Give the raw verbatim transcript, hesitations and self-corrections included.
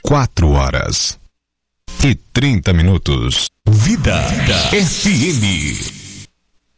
Quatro horas e trinta minutos. Vida, Vida F M.